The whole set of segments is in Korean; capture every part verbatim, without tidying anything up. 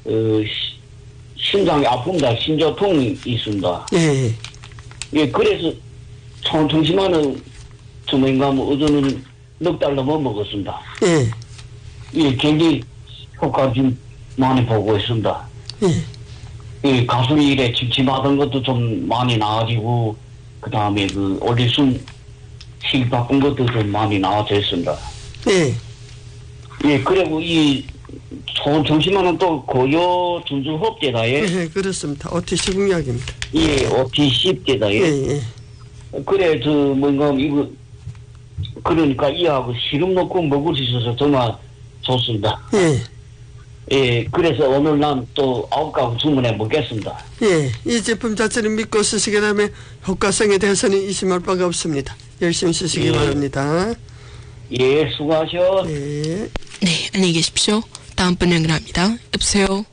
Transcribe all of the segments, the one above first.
어, 시, 심장이 아픕니다. 신저통이 있습니다. 예. 예, 그래서 청심환은 주문인가 뭐 어제는 넉 달 넘어 먹었습니다. 예. 예, 굉장히 효과 좀 많이 보고 있습니다. 예. 예, 가슴이 이래 침침하던 것도 좀 많이 나아지고, 그 다음에 그 올리순 실 바꾼 것도 좀 많이 나아져 있습니다. 예. 예, 그리고 이 정심환은 또 고요 준수흡제다, 예. 예, 그렇습니다. 오티씨 공약입니다. 예, 오티십제다, 예. 예, 예. 그래, 저, 뭔가, 이거, 그러니까 이하고 시름 넣고 먹을 수 있어서 정말 좋습니다. 예. 예, 그래서 오늘 난 또 아홉 가구 주문해 먹겠습니다. 예, 이 제품 자체는 믿고 쓰시게 되면 효과성에 대해서는 의심할 바가 없습니다. 열심히 쓰시기 예. 바랍니다. 예, 수고하셔. 네. 네, 안녕히 계십시오. 다음 분 연결합니다. 여보세요.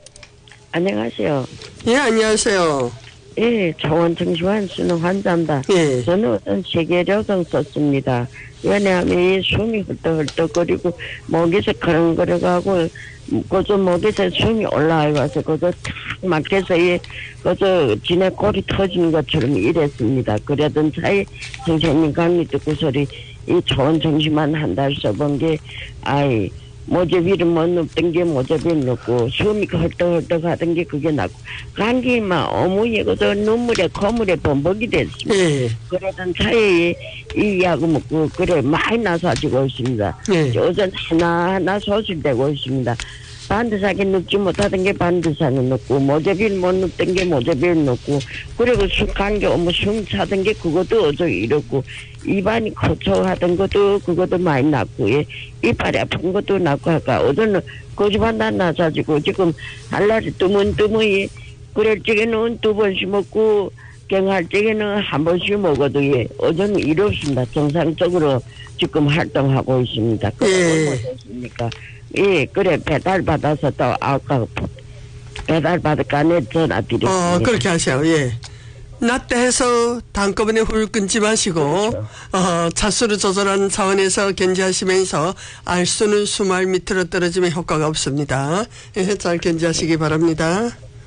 안녕하세요. 예, 안녕하세요. 예, 초원 정신환 쓰는 환자입니다. 예. 저는 어떤 세계력은 썼습니다. 왜냐하면 이 숨이 헐떡헐떡거리고 목에서 그렁그렁하고 그저 목에서 숨이 올라와서 그저 탁 막혀서 이 그저 지네 골이 터지는 것처럼 이랬습니다. 그러던 사이 선생님 강의 듣고 소리 이 초원 정신만 한 달 써본 게 아이 모자비를 못 넣던 게 모자비를 넣고 숨이 헐떡헐떡 하던 게 그게 나고 감기만 어머니 그저 눈물에 거물에 범벅이 됐습니다. 예. 그러던 사이에 이 약을 먹고 그래 많이 나서지고 있습니다. 예. 요즘 하나하나 소실되고 있습니다. 반드사기 눕지 못하던 게 반드사는 눕고 모자비를 못 눕던 게 모자비를 눕고 그리고 숨 감기 오면 숨 차던 게 그것도 어저 이렇고 입안이 거쳐하던 것도 그것도 많이 났고 예. 이빨이 아픈 것도 났고 할까 어제는 거짓말도 나서지고 지금 할날이 뜨문뜨문이 그럴 적에는 두 번씩 먹고 갱할 적에는 한 번씩 먹어도 예. 어제는 이렇습니다. 정상적으로 지금 활동하고 있습니다. 예. 어떻습니까? 예, 그래 배달 받아서 또 아까 배달 받을까네 전화 드렸습니다. 어, 그렇게 하세요. 예. 낮때 해서 한꺼번에 훌 끊지 마시고, 그렇죠. 어, 차수를 조절하는 차원에서 견제하시면서 알수는 수말 밑으로 떨어지면 효과가 없습니다. 예, 잘 견제하시기 바랍니다.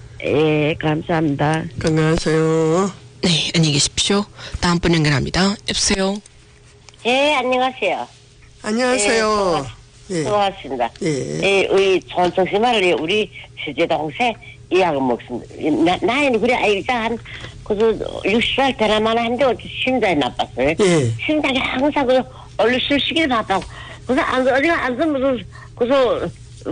예, 감사합니다. 건강하세요. 네, 안녕히 계십시오. 다음 분 연결합니다. 여보세요. 예, 안녕하세요. 안녕하세요. 예, 수고하셨습니다. 예. 예, 우리 전성심화를 우리 실제 동생 이약을 먹습니다. 나, 나이는 그래, 아이가 한, 그저 육십 살 되나마나 한데 어디 심장이 나빴어요. 예. 심장이 항상 그 얼른 술시기를 바빠고. 그래서 안, 어디가 안 쓰면 그래서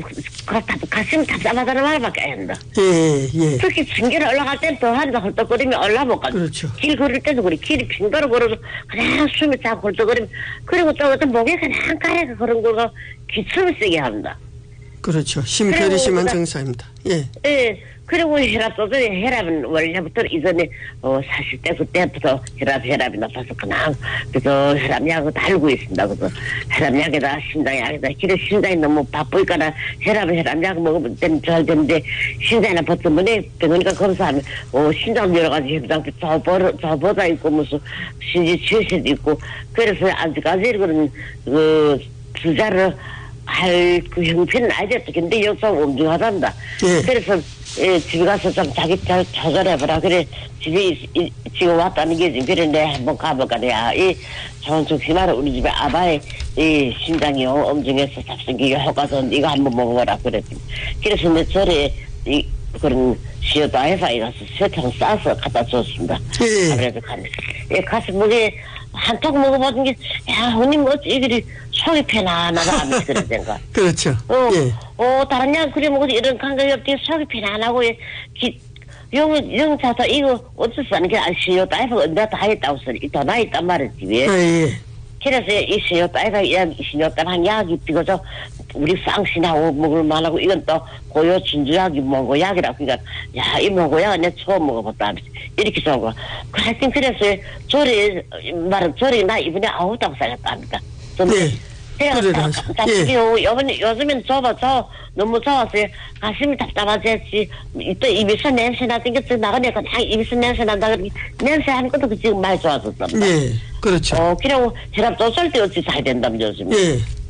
가슴이 답답하다는 말밖에 안 한다. 예, 예. 특히 층계를 올라갈 땐 더 한다 헐떡거리면 올라 못 가죠. 그렇죠. 길 걸을 때도 그래. 길이 빙도로 걸어서 그냥 숨이 차고 헐떡거리면 그리고 또 어떤 목에 그냥 까래가 그런 거가 기침을 세게 합니다. 그렇죠. 심혈이 심한 증상입니다. 예. 예. 그리고 혈압 조절이 혈압은 원래부터 이전에 어 사십 대 그때부터 혈압 혈압이 높아서 그냥 그래서 혈압약을 달고 있습니다. 그래서 혈압약에다 심장약에다 길에 심장이 너무 바쁘니까 혈압 혈압약 먹으면 잘 되는데 심장이나 버튼문에 병원이가 검사하면 어 심장 여러 가지 현상 저보다 저보다 있고 무슨 신지 최세도 있고 그래서 아직까지 그런 그 주자를 할 그 형편은 아니었어. 근데 여기서 엄중하단다. 예. 그래서 예, 집에 가서 좀 자기 잘 조절해보라. 그래, 집에 이, 지금 왔다는 게 지금 그래, 내 한번 가볼까. 내가 이 좋은 정신하러 우리 집에 아바의 이 심장이 엄중해서 잡생기 효과도 이거 한번 먹어보라. 그랬더니. 그래서 내 절에 이 그런 시어다에서 가서 설탕 싸서 갖다 줬습니다. 예. 그래서 간, 예, 가서 먹에 한턱 먹어보던 게, 야, 언님 어찌 이들이 속이 편안하다 하면서 그런 생각. 그렇죠. 어, 예. 어, 다른 양 그래 먹어도 이런 감각이 없지 속이 편안하고 기, 영, 영 차서 이거 어쩔 수 없는 게 아시오 다이브가 언제 다 했다고 소리 더 나 있단 말이지 왜? 아, 예. 그래서 이 시오 다이브 이 시오 다이브 약이 비고서 우리 쌍신하고 먹을 만하고 이건 또 고요 진주약이 몽고약이라고 그러니까 야 이 몽고약 내가 처음 먹어봤다 하면서 이렇게 좋은 거. 하여튼 그래서 조리 말은 조리 나 이번에 아우다고 생각했다 합니다. 예. 그래, 답답해. 요번에, 요즘엔 좁아, 좁아. 너무 좁아서 가슴이 답답하지. 또 입에서 냄새 나던 게 나가니까 그냥 입에서 냄새 난다. 그러니 냄새 하는 것도 지금 많이 좋아졌답니다. 예. 그렇죠. 어, 그리고 혈압 조절 때 어찌 잘 된다면 요즘에. 예.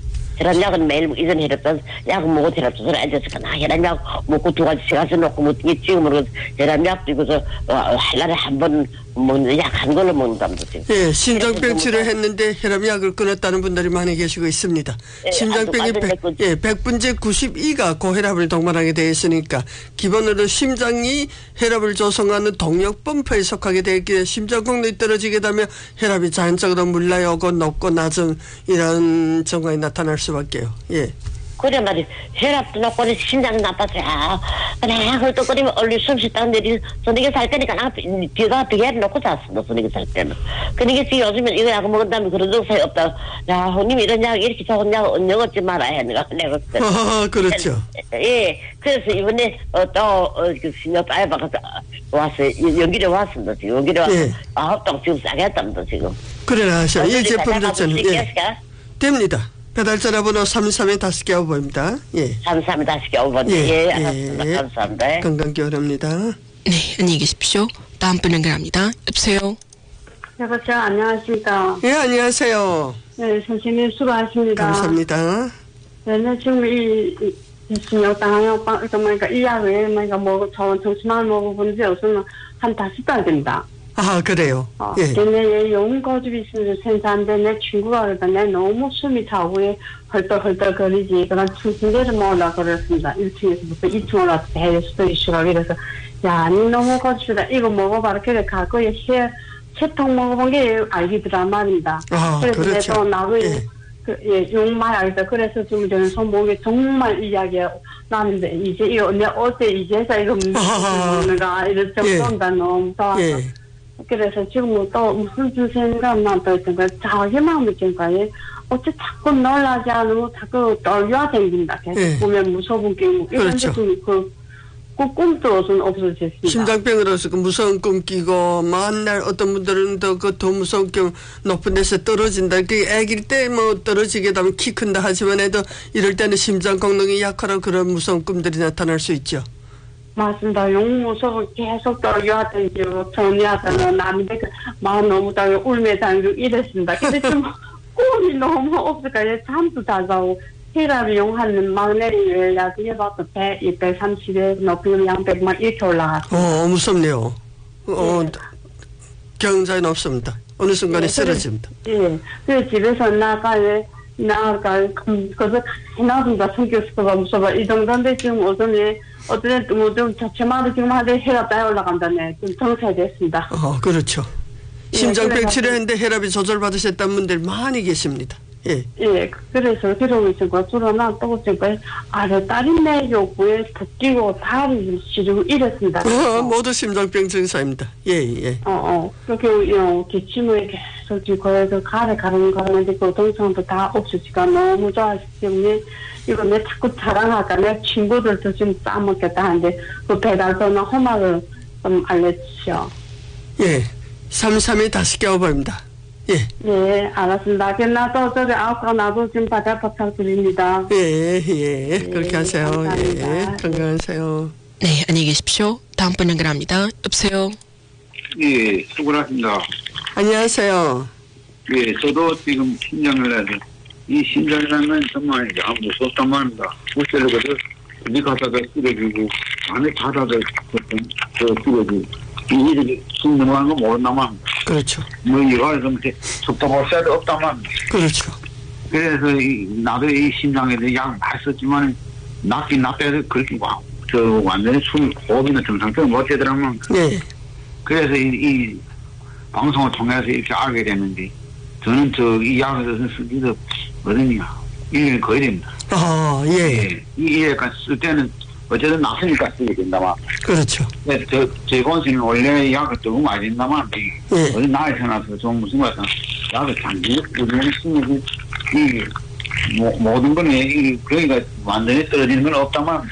혈압약은 매일 이전 혈압 약 먹고 혈압 조절 앉아서 나 혈압약 먹고 두 가지 가서 놓고 뭐 이게 지금으로 혈압약도 이거서 한 달에 한 번 먹는 약 한 걸로 먹는다면서 지금. 예, 심장병 치료했는데 혈압약을 끊었다는 분들이 많이 계시고 있습니다. 예, 심장병이 백, 예, 백분제 구십이가 고혈압을 동반하게 되어 있으니까 기본으로 심장이 혈압을 조성하는 동력 펌프에 속하게 되어 있기에 심장功能이 떨어지게 되면 혈압이 자연적으로 물러오고 높고 낮은 이런 증상이 나타날 수밖에요. 예. 그래 말이 혈압도 높고 심장이 나빠서 아 그냥 헐떡거리면 얼른 숨쉬 딱 내리 저녁에 살 때니까 나 뒤가 뒤에 놓고 잤어 저녁에 살 때는 그러니까 지금 요즘에 이거 약 먹은 다음에 그런 증상이 없다 야 형님 이런 약 이렇게 좋은 약 언영었지 말아야 내가 내가 아, 그렇죠. 예 그래서 이번에 어또그 신협 알바가 와서 연기를 왔습니다 지금 연기를 와서 예. 아홉 동 지금 싸게 했답니다 지금 그래 하셔. 이 제품 자체는 자체는 예. 됩니다. 배달 전화번호 삼삼에 다섯 개 오버입니다. 예. 삼삼에 다섯 개 오버. 예, 예, 알았습니다. 예. 감사합니다. 건강기 바랍니다. 네, 안녕히 계십시오. 다음 분 연결합니다. 여보세요. 여보세요. 안녕하십니까. 예, 안녕하세요. 네, 선생님 수고하십니다. 감사합니다. 네, 네 지금 이, 이, 신경 당황형, 그러니까 이 약을, 그러니까 뭐, 저 정신만 먹어본 지 요즘은 한 다섯 달 된다. 아, 그래요. 어, 예. 근데 용 고집이 있으면서 센사인데 내 친구가 그러다 내 너무 숨이 차고 헐떡헐떡 거리지. 그런 충신대를 먹으려고 그랬습니다. 일 층에서부터 이 층 올라서 배에 수도 이슈가 그래서 야, 니 너무 고집이다. 이거 먹어봐라. 그래, 가거에 세, 세통 먹어본 게 알기더라 말입니다. 아, 그래서 그렇죠. 내가 나도 예. 그, 예, 용말 알다. 그래서 지금 저는 손목에 정말 이야기가 나는데, 이제 이거, 내 어제 이제서 이거 먹는가, 이럴 정도인가 너무 좋아서. 예. 그래서 지금 또 무슨 생각만 또 있던 거야. 자기 마음이 든 거야. 어째 자꾸 놀라지 않으면 자꾸 떨려야 생긴다. 계속 예. 보면 무서운 게, 이런 그렇죠. 그, 그, 그 꿈도 좀 없어졌습니다. 심장병으로서 그 무서운 꿈 끼고 만날 어떤 분들은 더 그 더 무서운 꿈 높은 데서 떨어진다. 그 아기일 때 뭐 떨어지게 되면 키 큰다 하지만 해도 이럴 때는 심장功能이 약하라 그런 무서운 꿈들이 나타날 수 있죠. 맞습니다. 용 무서워 계속 떨려하든지, 전이하다가 남인데 그 마음 너무 떨려 울며 다니고 이랬습니다. 근데 좀 꿈이 너무 없을까. 잠도 잘 자고. 혈압이 용하는 막내를 야기해 봐도 백, 이백삼십에 높이면 양백만 이렇게 올라갔어요. 어, 무섭네요. 어, 네. 경자는 없습니다. 어느 순간에 네, 쓰러집니다. 예. 그 집에서 나가에, 나가, 음, 그래서 나든가 성격수가 무서워. 이 정도인데 지금 오전에, 어전에 뭐 좀 자체마다 지금 하되 혈압 다 올라간다네. 좀 정상이 됐습니다. 어, 그렇죠. 예, 심장병 그래가지고- 치료했는데 혈압이 조절받으셨다는 분들 많이 계십니다. 예. 예, 그래서 그러고 있으니까 주로나 또 지금 아래 다리 내 요구에 붓기고 다리 시리고 이랬습니다. 어, 모두 심장병 증상입니다. 예, 예. 어, 어, 그렇게, 어, 기침을 계속 지고, 그래서 가래 가는 가는데, 그 동상도 다 없으니까 너무 좋아하기 때문에, 이거 내 자꾸 자랑할까, 내 친구들도 좀 싸먹겠다 하는데, 그 배달서는 허락을 좀 알려주시오. 예. 삼삼이 다섯 개 오버입니다. 예. 네, 알았습니다. 그 나도 저기 아까 나도 지금 받아 부탁드립니다. 예, 예. 그렇게 하세요. 예. 감사합니다. 건강하세요. 네, 안녕히 계십시오. 다음 분 연결합니다. 여보세요. 예, 수고하십니다. 안녕하세요. 예, 저도 지금 심장을 해서 이 심장이라는 건 정말 야, 무섭단 말입니다. 우체를 어디 가다가 쓰러지고 안에 닫아서 쓰러지고 이 일이 숨 넘어가는 거 모른다만 그렇죠. 뭐 이거 좀 속도볼 새도 없다만 그렇죠. 그래서 이, 나도 이 심장에 대해 약 많이 썼지만 낫긴 낫대서 그렇게 와, 저 완전히 숨 호흡이나 정상적으로 못 되더라면 예. 그래서 이, 이 방송을 통해서 이렇게 알게 됐는데 저는 저 이 약을 쓰기도 어렵냐 일 년이 거의 됩니다. 아, 예. 예. 이 약간 쓸 때는 어쨌든 낫으니까 쓰게 된다만 그렇죠. 근데 저, 제 권수는 원래 약을 조금 많이 된다만 예. 어디 나이 서나서 좀 무슨 것 같아 약을 장기 꾸준히 쓰면 이 모, 모든 거는 이 그러니까 완전히 떨어지는 건 없다만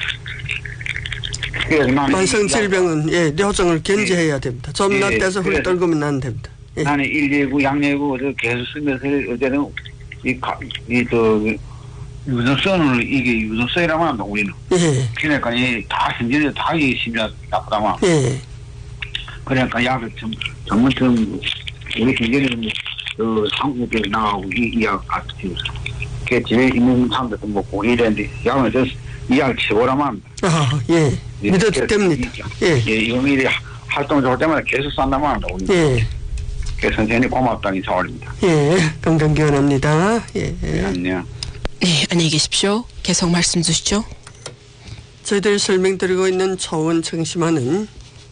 그래서 나는 만성 이 질병은 예, 료정을 견제해야 됩니다. 좀 예, 낫대서 훌 그래서- 떨구면 안 됩니다. 예. 나는 일례구 양례구 저 계속 쓰면서 어제는 이이저 유전성을 이게 유전성이라고 합니다 우리는. 예. 그러니까 이다 현재는 다 이 심장 나쁘다만 예. 그러니까 약을 좀 전문 좀 우리 현재는 그 한국에 나가고 이 이약 같은 이렇게 집에 있는 사람들도 먹고 이랬는데 약을 이약을 치고라만 합니다. 아, 예. 믿어도 됩니다. 예. 예, 이거 미리 활동 좋을 때마다 계속 산다만 합니다. 우리. 예. 그래서 선생님 고맙다는 인사 올립니다. 예. 건강 기원합니다. 예. 네, 안녕. 네, 안녕히 계십시오. 계속 말씀 주시죠. 저희들 설명드리고 있는 초원 청심환은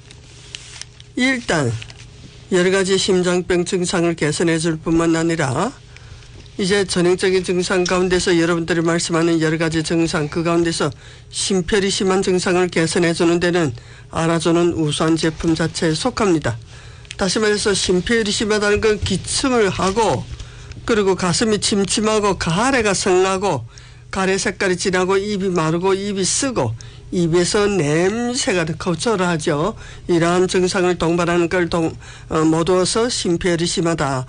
일단 여러 가지 심장병 증상을 개선해 줄 뿐만 아니라 이제 전형적인 증상 가운데서 여러분들이 말씀하는 여러 가지 증상 그 가운데서 심혈이 심한 증상을 개선해 주는 데는 알아주는 우수한 제품 자체에 속합니다. 다시 말해서 심혈이 심하다는 건 기침을 하고 그리고 가슴이 침침하고 가래가 성나고 가래 색깔이 진하고 입이 마르고 입이 쓰고 입에서 냄새가 거절하죠. 이러한 증상을 동반하는 걸 동, 어, 모두어서 심폐혈이 심하다.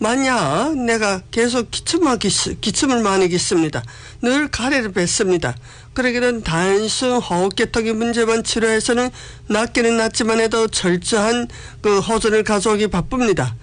만약 내가 계속 기침하기, 기침을 많이 겠습니다. 늘 가래를 뱉습니다. 그러기는 단순 호흡계통의 문제만 치료해서는 낫기는 낫지만 해도 철저한 그 호전을 가져오기 바쁩니다.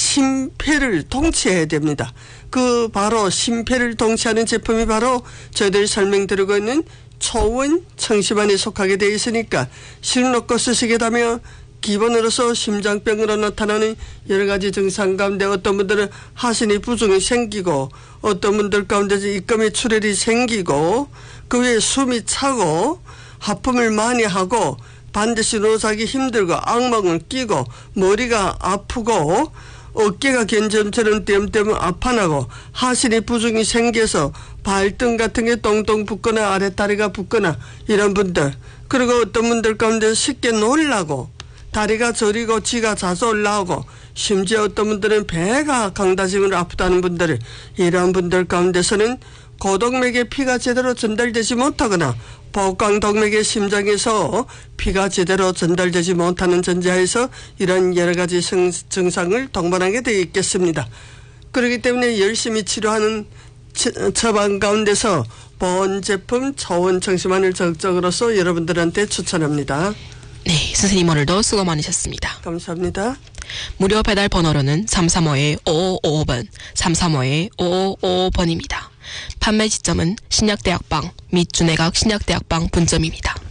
심폐를 통치해야 됩니다. 그 바로 심폐를 통치하는 제품이 바로 저희들이 설명드리고 있는 초원 청심환에 속하게 되어 있으니까 실놓고 쓰시게 되면 기본으로서 심장병으로 나타나는 여러 가지 증상 가운데 어떤 분들은 하신이 부종이 생기고 어떤 분들 가운데 입금의 출혈이 생기고 그 외에 숨이 차고 하품을 많이 하고 반드시 누워 자기 힘들고 악몽을 끼고 머리가 아프고 어깨가 견점처럼 띄엄띄엄 아파나고 하신이 부종이 생겨서 발등 같은 게 똥똥 붓거나 아랫다리가 붓거나 이런 분들 그리고 어떤 분들 가운데 쉽게 놀라고 다리가 저리고 쥐가 자주 올라오고 심지어 어떤 분들은 배가 강다짐으로 아프다는 분들 이런 분들 가운데서는 고동맥에 피가 제대로 전달되지 못하거나 복강동맥의 심장에서 피가 제대로 전달되지 못하는 전제하에서 이런 여러 가지 증상을 동반하게 되어 있겠습니다. 그렇기 때문에 열심히 치료하는 처방 가운데서 보온 제품 초원 청심환을 적극적으로서 여러분들한테 추천합니다. 네, 선생님 오늘도 수고 많으셨습니다. 감사합니다. 무료 배달 번호로는 삼삼오 오오오오 번, 삼삼오 오오오오 번입니다. 판매 지점은 신약대학방 및 준의각 신약대학방 분점입니다.